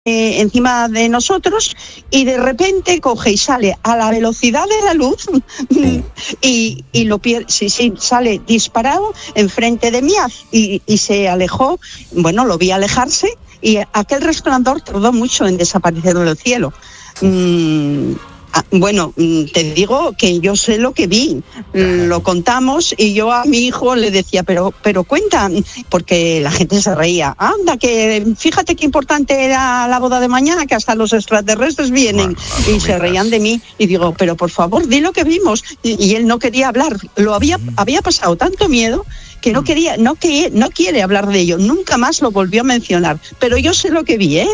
encima de nosotros y de repente coge y sale a la velocidad de la luz y lo pierde, sí, sale disparado enfrente de mí y se alejó. Bueno, lo vi alejarse y aquel resplandor tardó mucho en desaparecer del cielo. Bueno, te digo que yo sé lo que vi, lo contamos y yo a mi hijo le decía, pero cuenta, porque la gente se reía. Anda, que fíjate qué importante era la boda de mañana, que hasta los extraterrestres vienen. Bueno, y se reían de mí y digo, pero por favor, di lo que vimos. Y él no quería hablar, había pasado tanto miedo que no quiere hablar de ello, nunca más lo volvió a mencionar, pero yo sé lo que vi, ¿eh?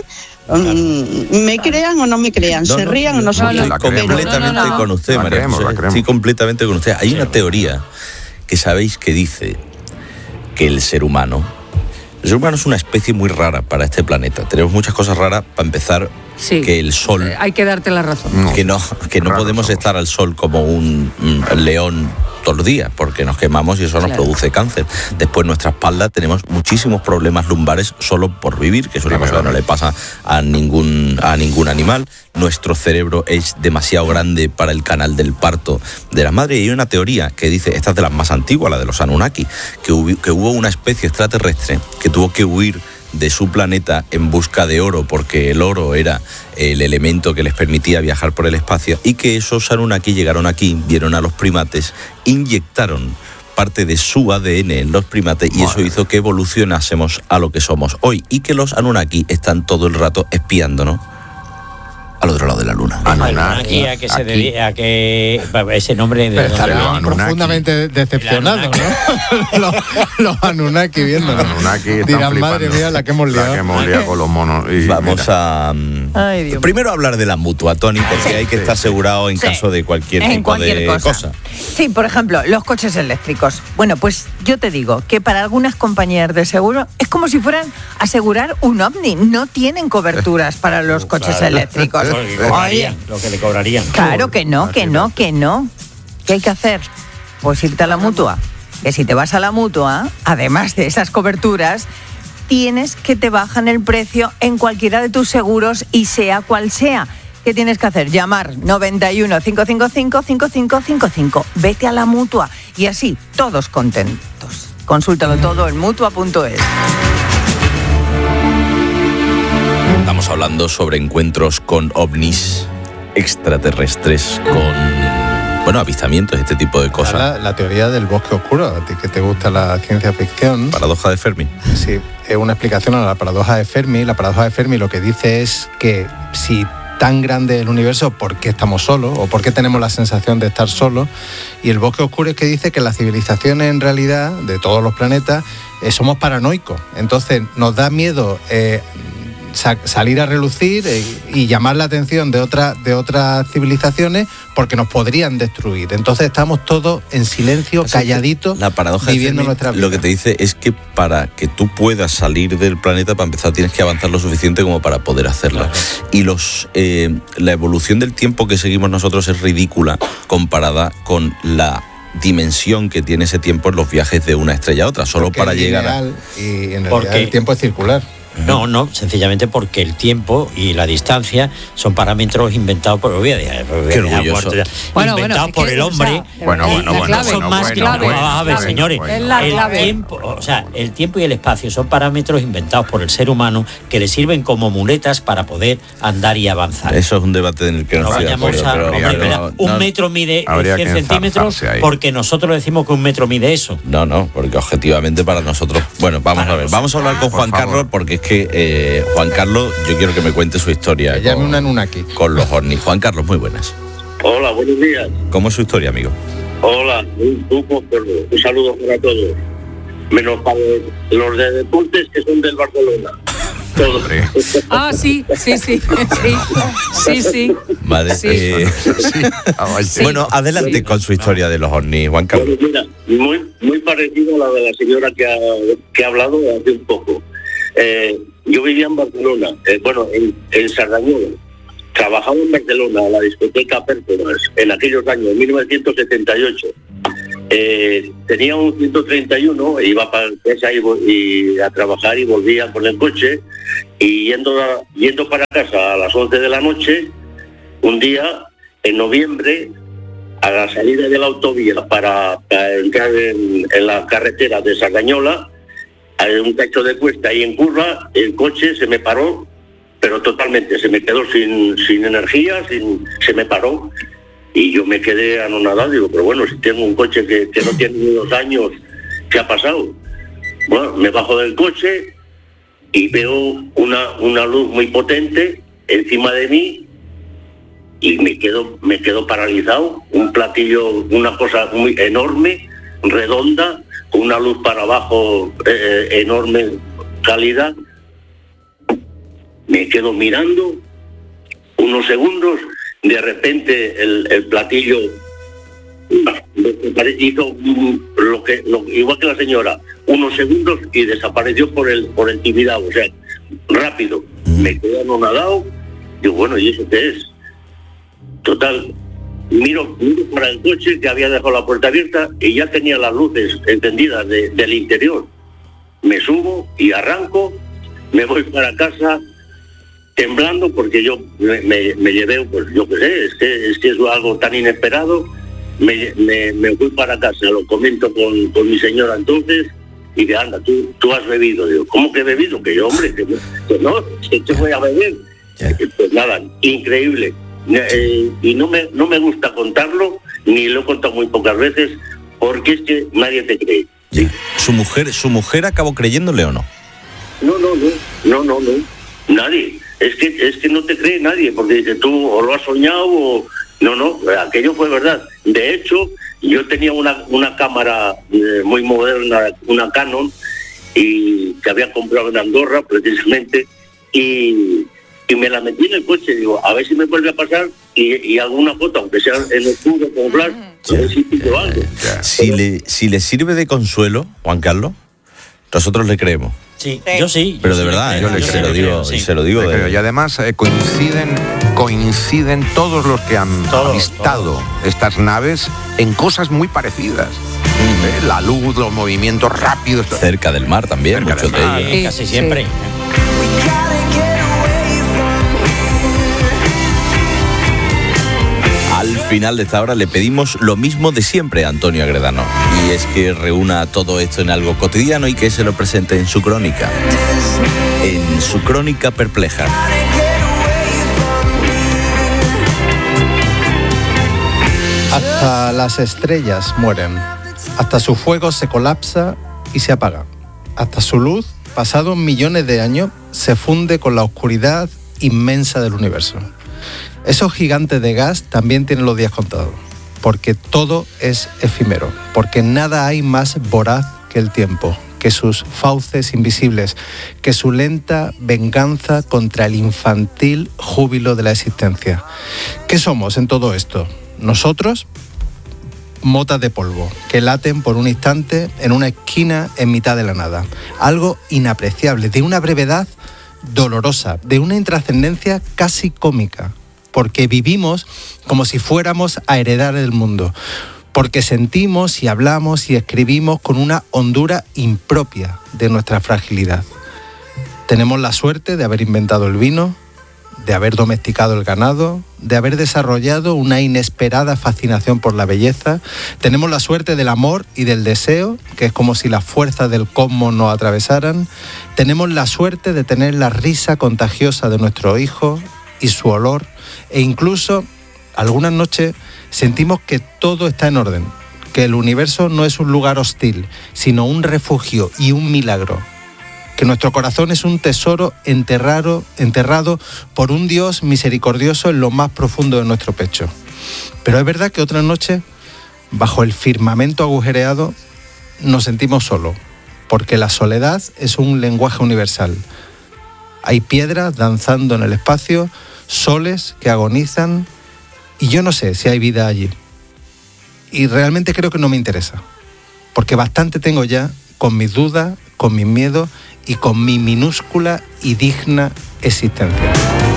Me crean o no me crean, se rían o no se rían. Completamente con usted, María José. Sí, completamente con usted. Hay una teoría que sabéis que dice que el ser humano es una especie muy rara para este planeta. Tenemos muchas cosas raras. Para empezar, que el sol... Hay que darte la razón. Que no podemos estar al sol como un león todos los días, porque nos quemamos y eso nos produce cáncer. Después, en nuestra espalda tenemos muchísimos problemas lumbares solo por vivir, que es una cosa que no le pasa a ningún animal. Nuestro cerebro es demasiado grande para el canal del parto de la madre. Y hay una teoría que dice, esta es de las más antiguas, la de los Anunnaki, que hubo una especie extraterrestre que tuvo que huir de su planeta en busca de oro, porque el oro era el elemento que les permitía viajar por el espacio, y que esos Anunnaki llegaron aquí, vieron a los primates, inyectaron parte de su ADN en los primates y eso hizo que evolucionásemos a lo que somos hoy, y que los Anunnaki están todo el rato espiándonos al otro lado de la luna. Anunnaki, a que se debía, a que ese nombre de estarían profundamente decepcionados, ¿no? los Anunnaki viéndonos. Dirán, madre mía, la que hemos liado con los monos. Y vamos a primero hablar de la mutua, Tony, porque hay que estar asegurado en caso de cualquier cosa. Sí, por ejemplo, los coches eléctricos. Bueno, pues yo te digo que para algunas compañías de seguro es como si fueran a asegurar un ovni. No tienen coberturas para los coches eléctricos. Lo que le cobrarían. Claro que no. ¿Qué hay que hacer? Pues irte a la mutua. Que si te vas a la mutua, además de esas coberturas, tienes que te bajan el precio en cualquiera de tus seguros y sea cual sea. ¿Qué tienes que hacer? Llamar 91 555 5555. Vete a la mutua y así todos contentos. Consúltalo todo en mutua.es. Estamos hablando sobre encuentros con ovnis extraterrestres, con avistamientos, este tipo de cosas. La teoría del bosque oscuro, a ti que te gusta la ciencia ficción. Paradoja de Fermi. Sí, es una explicación a la paradoja de Fermi. La paradoja de Fermi lo que dice es que si tan grande el universo, ¿por qué estamos solos? ¿O por qué tenemos la sensación de estar solos? Y el bosque oscuro es que dice que las civilizaciones en realidad, de todos los planetas, somos paranoicos. Entonces nos da miedo salir a relucir y llamar la atención de otras civilizaciones porque nos podrían destruir. Entonces estamos todos en silencio, calladitos, la paradoja viviendo nuestra vida. Lo que te dice es que para que tú puedas salir del planeta, para empezar tienes que avanzar lo suficiente como para poder hacerlo. Claro. Y la evolución del tiempo que seguimos nosotros es ridícula comparada con la dimensión que tiene ese tiempo en los viajes de una estrella a otra, solo para llegar y en realidad el tiempo es circular. No, sencillamente porque el tiempo y la distancia son parámetros inventados por inventados por el hombre. Son más clave. A ver, señores, el tiempo y el espacio son parámetros inventados por el ser humano que le sirven como muletas para poder andar y avanzar. Eso es un debate en el que no vayamos un metro mide 100 centímetros porque nosotros decimos que un metro mide eso. No, porque objetivamente para nosotros... Bueno, vamos a ver, vamos a hablar con Juan Carlos, porque es que Juan Carlos, yo quiero que me cuente su historia con los ovnis. Juan Carlos, muy buenas. Hola, buenos días. ¿Cómo es su historia, amigo? Hola, un saludo para todos. Menos para los de deportes que son del Barcelona. Todos. Sí. Vale. Sí. Bueno, adelante con su historia de los ovnis, Juan Carlos. Bueno, mira, muy parecido a la de la señora que ha hablado hace un poco. Yo vivía en Barcelona, en Sardañola. Trabajaba en Barcelona, en la discoteca Pérgolas, en aquellos años, 1978. tenía un 131, iba para casa y a trabajar y volvía con el coche, y yendo para casa a las 11 de la noche, un día, en noviembre, a la salida de la autovía para entrar en la carretera de Sardañola, hay un cacho de cuesta y en curva, el coche se me paró, pero totalmente, se me quedó sin energía, se me paró. Y yo me quedé anonadado, digo, pero bueno, si tengo un coche que no tiene ni 2 años, ¿qué ha pasado? Bueno, me bajo del coche y veo una luz muy potente encima de mí y me quedo paralizado. Un platillo, una cosa muy enorme, redonda, con una luz para abajo enorme, cálida. Me quedo mirando unos segundos. De repente el platillo hizo igual que la señora, unos segundos y desapareció por el tibidabo, o sea, rápido. Me quedé anonadado, digo, bueno, ¿y eso qué es? Total, miro para el coche, que había dejado la puerta abierta y ya tenía las luces encendidas del interior. Me subo y arranco, me voy para casa temblando, porque yo me llevé, pues yo qué sé, es que es algo tan inesperado. Me fui para casa, lo comento con mi señora entonces, y de anda, tú has bebido. Digo, ¿cómo que he bebido? Que yo, hombre, que no, que voy a beber. Pues nada, increíble. Y no me gusta contarlo, ni lo he contado muy pocas veces, porque es que nadie te cree. Sí. ¿Su mujer acabó creyéndole o no? No, nadie. Es que no te cree nadie, porque dice, tú o lo has soñado o... No, aquello fue verdad. De hecho, yo tenía una cámara muy moderna, una Canon, y que había comprado en Andorra, precisamente, y me la metí en el coche. Digo, a ver si me vuelve a pasar y hago una foto, aunque sea en el estudio con flash, a ver si pico algo. Si le sirve de consuelo, Juan Carlos, nosotros le creemos. Sí, yo sí. Pero de verdad, yo se lo digo. Y además coinciden todos los que han avistado estas naves en cosas muy parecidas. La luz, los movimientos rápidos. Cerca del mar también, muchos de ellos. Sí, casi siempre. Al final de esta hora le pedimos lo mismo de siempre a Antonio Agredano, y es que reúna todo esto en algo cotidiano y que se lo presente en su crónica perpleja. Hasta las estrellas mueren, hasta su fuego se colapsa y se apaga, hasta su luz, pasados millones de años, se funde con la oscuridad inmensa del universo. Esos gigantes de gas también tienen los días contados, porque todo es efímero, porque nada hay más voraz que el tiempo, que sus fauces invisibles, que su lenta venganza contra el infantil júbilo de la existencia. ¿Qué somos en todo esto? Nosotros, motas de polvo, que laten por un instante en una esquina en mitad de la nada. Algo inapreciable, de una brevedad dolorosa, de una intrascendencia casi cómica, porque vivimos como si fuéramos a heredar el mundo, porque sentimos y hablamos y escribimos con una hondura impropia de nuestra fragilidad. Tenemos la suerte de haber inventado el vino, de haber domesticado el ganado, de haber desarrollado una inesperada fascinación por la belleza. Tenemos la suerte del amor y del deseo, que es como si las fuerzas del cosmos nos atravesaran. Tenemos la suerte de tener la risa contagiosa de nuestro hijo y su olor, e incluso algunas noches sentimos que todo está en orden, que el universo no es un lugar hostil, sino un refugio y un milagro, que nuestro corazón es un tesoro enterrado por un Dios misericordioso en lo más profundo de nuestro pecho. Pero es verdad que otras noches, bajo el firmamento agujereado, nos sentimos solos, porque la soledad es un lenguaje universal. Hay piedras danzando en el espacio, soles que agonizan, y yo no sé si hay vida allí. Y realmente creo que no me interesa, porque bastante tengo ya con mis dudas, con mis miedos y con mi minúscula y digna existencia.